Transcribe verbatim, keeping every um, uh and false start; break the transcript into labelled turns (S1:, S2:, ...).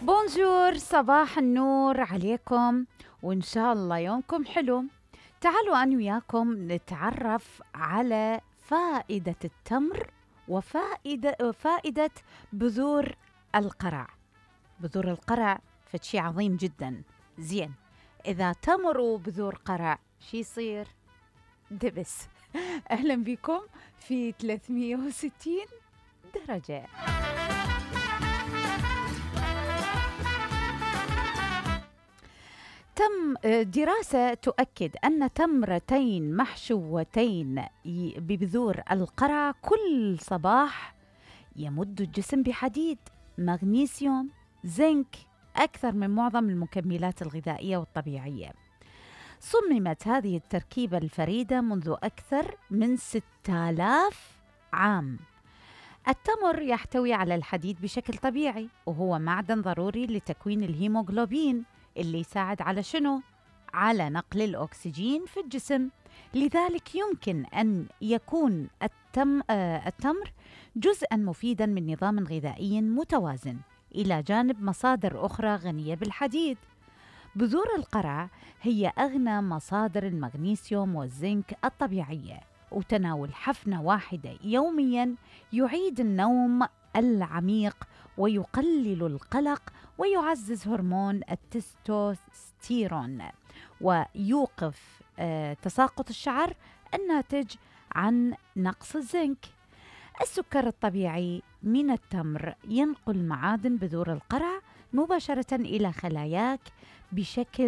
S1: بونجور، صباح النور عليكم، وإن شاء الله يومكم حلو. تعالوا أنا وياكم نتعرف على فائدة التمر وفائدة فائدة بذور القرع. بذور القرع فشي عظيم جدا. زين، إذا تمر وبذور قرع شي يصير؟ دبس. أهلا بكم في ثلاثمية وستين درجة. تم دراسة تؤكد أن تمرتين محشوتين ببذور القرع كل صباح يمد الجسم بحديد، مغنيسيوم، زنك أكثر من معظم المكملات الغذائية والطبيعية. صممت هذه التركيبة الفريدة منذ أكثر من ستة آلاف عام. التمر يحتوي على الحديد بشكل طبيعي، وهو معدن ضروري لتكوين الهيموغلوبين اللي يساعد على شنو؟ على نقل الأكسجين في الجسم. لذلك يمكن أن يكون التم آه التمر جزءاً مفيداً من نظام غذائي متوازن، إلى جانب مصادر أخرى غنية بالحديد. بذور القرع هي أغنى مصادر المغنيسيوم والزنك الطبيعية، وتناول حفنة واحدة يومياً يعيد النوم العميق ويقلل القلق ويعزز هرمون التستوستيرون، ويوقف آه تساقط الشعر الناتج عن نقص الزنك. السكر الطبيعي من التمر ينقل معادن بذور القرع مباشرة إلى خلاياك بشكل